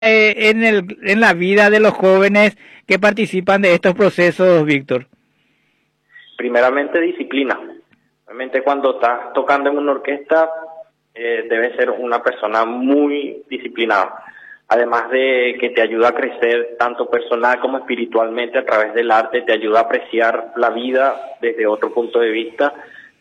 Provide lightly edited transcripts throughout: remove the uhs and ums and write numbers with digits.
en la vida de los jóvenes que participan de estos procesos, Víctor? Primeramente, disciplina. Realmente cuando estás tocando en una orquesta, debes ser una persona muy disciplinada. Además de que te ayuda a crecer tanto personal como espiritualmente a través del arte, te ayuda a apreciar la vida desde otro punto de vista.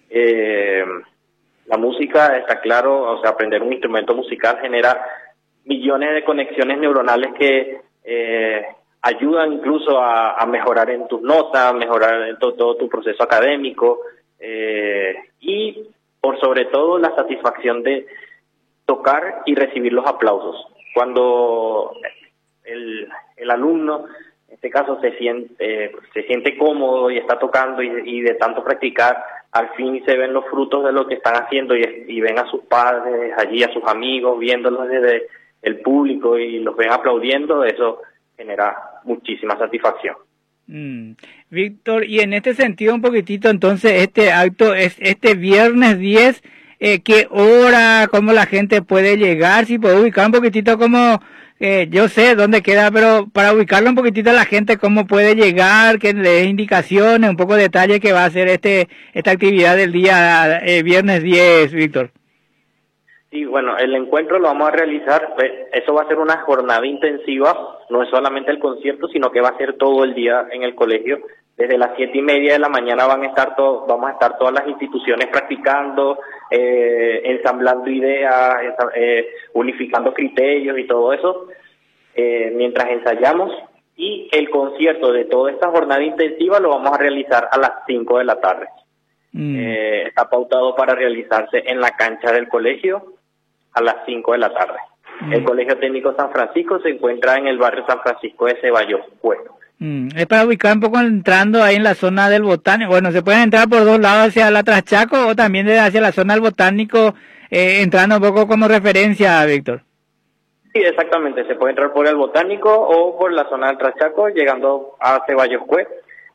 La música, está claro, o sea, aprender un instrumento musical genera millones de conexiones neuronales que ayudan incluso a mejorar en tus notas, a mejorar en todo tu proceso académico, y por sobre todo la satisfacción de tocar y recibir los aplausos. Cuando el alumno, en este caso, se siente cómodo y está tocando y de tanto practicar, al fin se ven los frutos de lo que están haciendo y ven a sus padres allí, a sus amigos, viéndolos desde el público y los ven aplaudiendo, eso genera muchísima satisfacción. Víctor, y en este sentido un poquitito, entonces, este acto es este viernes 10, ¿qué hora, cómo la gente puede llegar? Si puedo ubicar un poquitito como, yo sé dónde queda, pero para ubicarlo un poquitito a la gente, cómo puede llegar, que le dé indicaciones, un poco de detalle que va a ser esta actividad del día viernes 10, Víctor. Sí, bueno, el encuentro lo vamos a realizar, eso va a ser una jornada intensiva, no es solamente el concierto, sino que va a ser todo el día en el colegio. Desde las 7:30 de la mañana vamos a estar todas las instituciones practicando, ensamblando ideas, unificando criterios y todo eso, mientras ensayamos. Y el concierto de toda esta jornada intensiva lo vamos a realizar a las 5 de la tarde. Está pautado para realizarse en la cancha del colegio a las 5 de la tarde. El Colegio Técnico San Francisco se encuentra en el barrio San Francisco de Ceballos Puerto. Es para ubicar un poco entrando ahí en la zona del Botánico. Bueno, se pueden entrar por dos lados hacia la Traschaco o también hacia la zona del Botánico, entrando un poco como referencia, Víctor. Sí, exactamente. Se puede entrar por el Botánico o por la zona del Traschaco, llegando a Ceballos Puerto.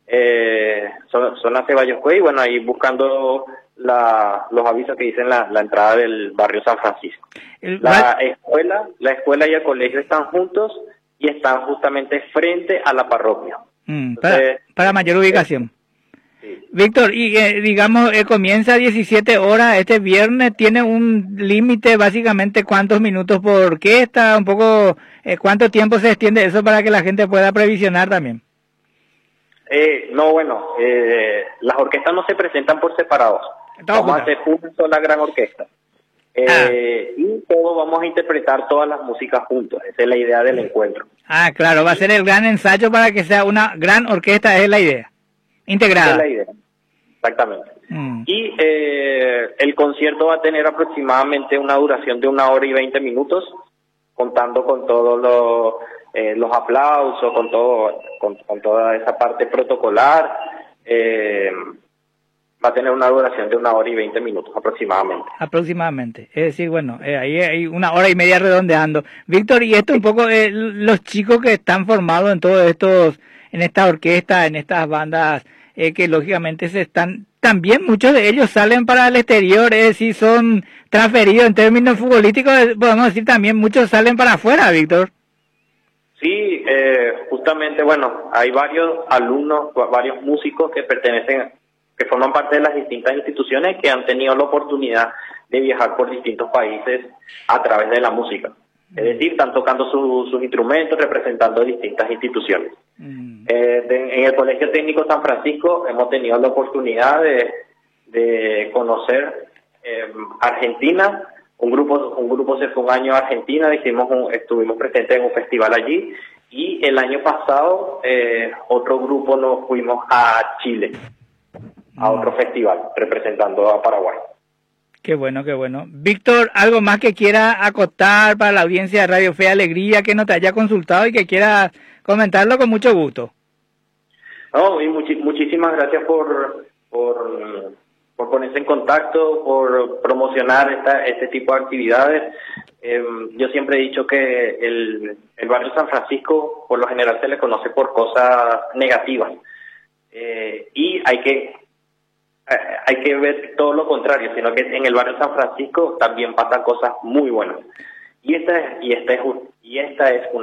Zona Ceballos Puerto, y bueno, ahí buscando los avisos que dicen la entrada del barrio San Francisco. La escuela y el colegio están juntos y están justamente frente a la parroquia. Para mayor ubicación. Sí. Víctor, y digamos, comienza a 17 horas este viernes, ¿tiene un límite básicamente cuántos minutos por orquesta? Un poco, ¿cuánto tiempo se extiende eso para que la gente pueda previsionar también? No, bueno, las orquestas no se presentan por separados. Vamos a hacer una sola gran orquesta. Y todos vamos a interpretar todas las músicas juntos. Esa es la idea del encuentro. Claro, va a ser el gran ensayo para que sea una gran orquesta, es la idea. Integrada. Esa es la idea, exactamente. Y el concierto va a tener aproximadamente una duración de 1 hora y 20 minutos, contando con todos los aplausos, con toda esa parte protocolar. Va a tener una duración de 1 hora y 20 minutos aproximadamente. Aproximadamente. Es decir, bueno, ahí hay 1 hora y media redondeando. Víctor, y esto un poco, los chicos que están formados en todos estos, en esta orquesta, en estas bandas, que lógicamente también muchos de ellos salen para el exterior, es decir, son transferidos en términos futbolísticos, podemos decir también muchos salen para afuera, Víctor. Sí, justamente, bueno, hay varios alumnos, varios músicos que forman parte de las distintas instituciones que han tenido la oportunidad de viajar por distintos países a través de la música. Es decir, están tocando sus instrumentos, representando distintas instituciones. En el Colegio Técnico San Francisco hemos tenido la oportunidad de conocer Argentina. Un grupo se fue un año a Argentina, estuvimos presentes en un festival allí, y el año pasado otro grupo nos fuimos a Chile, a otro festival, representando a Paraguay. Qué bueno, qué bueno. Víctor, ¿algo más que quiera acotar para la audiencia de Radio Fe y Alegría que no te haya consultado y que quiera comentarlo con mucho gusto? No, y muchísimas gracias por ponerse en contacto, por promocionar este tipo de actividades. Yo siempre he dicho que el barrio San Francisco, por lo general, se le conoce por cosas negativas. Y hay que ver todo lo contrario, sino que en el barrio San Francisco también pasan cosas muy buenas. Y esta es una